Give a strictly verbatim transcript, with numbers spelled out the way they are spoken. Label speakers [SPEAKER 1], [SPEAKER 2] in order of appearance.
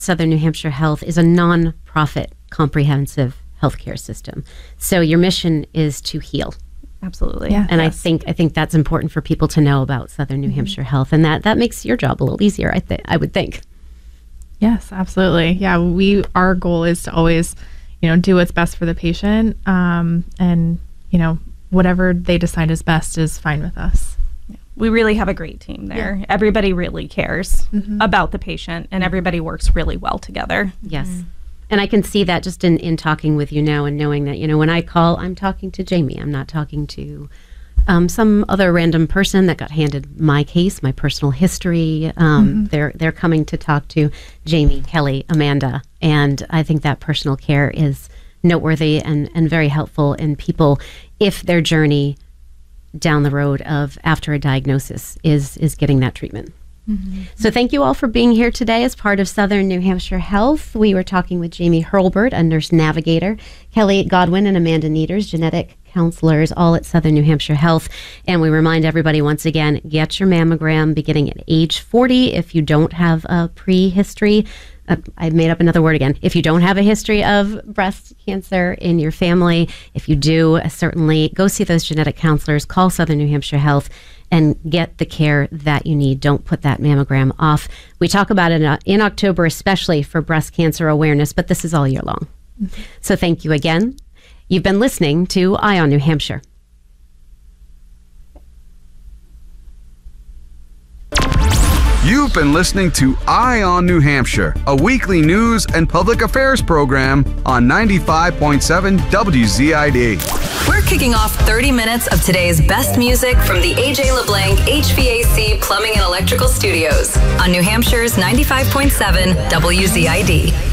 [SPEAKER 1] Southern New Hampshire Health is a non-profit comprehensive healthcare system. So your mission is to heal.
[SPEAKER 2] Absolutely.
[SPEAKER 3] Yeah.
[SPEAKER 1] And
[SPEAKER 2] yes.
[SPEAKER 1] I think I think that's important for people to know about Southern New mm-hmm. Hampshire Health, and that that makes your job a little easier, I think I would think.
[SPEAKER 3] Yes, absolutely. Yeah, we our goal is to always, you know, do what's best for the patient, um, and you know, whatever they decide is best is fine with us.
[SPEAKER 2] We really have a great team there. Yeah. Everybody really cares mm-hmm. about the patient, and everybody works really well together.
[SPEAKER 1] Yes. Mm-hmm. And I can see that just in, in talking with you now and knowing that, you know, when I call, I'm talking to Jamie. I'm not talking to um, some other random person that got handed my case, my personal history. Um, mm-hmm. They're they're coming to talk to Jamie, Kelly, Amanda. And I think that personal care is noteworthy and, and very helpful in people if their journey down the road of after a diagnosis is is getting that treatment. Mm-hmm. So thank you all for being here today as part of Southern New Hampshire Health. We were talking with Jamie Hurlburt, a nurse navigator, Kelly Godwin and Amanda Nieders, genetic counselors, all at Southern New Hampshire Health. And we remind everybody once again, get your mammogram beginning at age forty if you don't have a prehistory. Uh, I made up another word again. If you don't have a history of breast cancer in your family, if you do, uh, certainly go see those genetic counselors, call Southern New Hampshire Health, and get the care that you need. Don't put that mammogram off. We talk about it in, uh, in October, especially for breast cancer awareness, but this is all year long. Mm-hmm. So thank you again. You've been listening to Eye on New Hampshire.
[SPEAKER 4] You've been listening to Eye on New Hampshire, a weekly news and public affairs program on ninety-five point seven W Z I D.
[SPEAKER 5] We're kicking off thirty minutes of today's best music from the A J LeBlanc H V A C Plumbing and Electrical Studios on New Hampshire's ninety-five point seven W Z I D.